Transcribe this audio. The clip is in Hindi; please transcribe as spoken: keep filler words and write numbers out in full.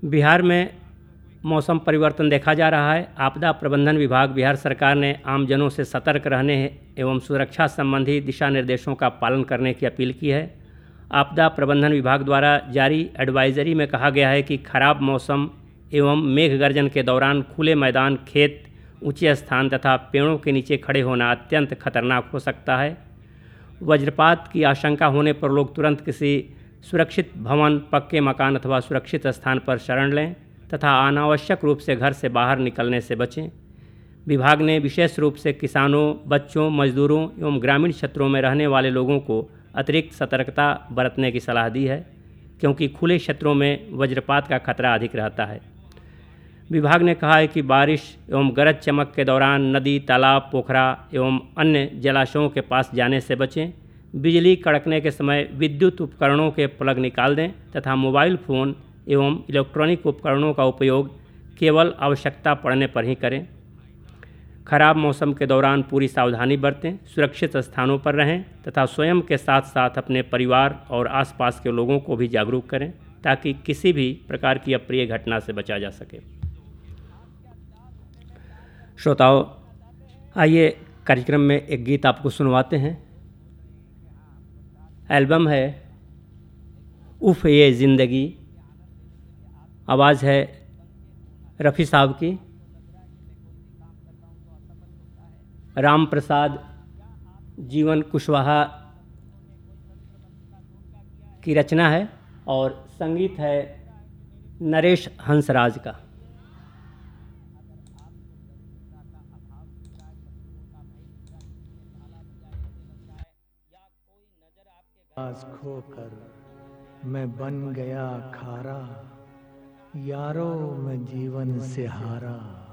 बिहार में मौसम परिवर्तन देखा जा रहा है। आपदा प्रबंधन विभाग बिहार सरकार ने आमजनों से सतर्क रहने एवं सुरक्षा संबंधी दिशा निर्देशों का पालन करने की अपील की है। आपदा प्रबंधन विभाग द्वारा जारी एडवाइजरी में कहा गया है कि खराब मौसम एवं मेघ गर्जन के दौरान खुले मैदान, खेत, ऊंचे स्थान तथा पेड़ों के नीचे खड़े होना अत्यंत खतरनाक हो सकता है। वज्रपात की आशंका होने पर लोग तुरंत किसी सुरक्षित भवन, पक्के मकान अथवा सुरक्षित स्थान पर शरण लें तथा अनावश्यक रूप से घर से बाहर निकलने से बचें। विभाग ने विशेष रूप से किसानों, बच्चों, मजदूरों एवं ग्रामीण क्षेत्रों में रहने वाले लोगों को अतिरिक्त सतर्कता बरतने की सलाह दी है, क्योंकि खुले क्षेत्रों में वज्रपात का खतरा अधिक रहता है। विभाग ने कहा है कि बारिश एवं गरज चमक के दौरान नदी, तालाब, पोखरा एवं अन्य जलाशयों के पास जाने से बचें। बिजली कड़कने के समय विद्युत उपकरणों के प्लग निकाल दें तथा मोबाइल फ़ोन एवं इलेक्ट्रॉनिक उपकरणों का उपयोग केवल आवश्यकता पड़ने पर ही करें। खराब मौसम के दौरान पूरी सावधानी बरतें, सुरक्षित स्थानों पर रहें तथा स्वयं के साथ साथ अपने परिवार और आसपास के लोगों को भी जागरूक करें ताकि किसी भी प्रकार की अप्रिय घटना से बचा जा सके। श्रोताओं, आइए कार्यक्रम में एक गीत आपको सुनवाते हैं। एल्बम है उफ़ ये ज़िंदगी, आवाज़ है रफ़ी साहब की। राम प्रसाद जीवन कुशवाहा की रचना है और संगीत है नरेश हंसराज का। आस खोकर मैं बन गया खारा, यारो मैं जीवन से हारा।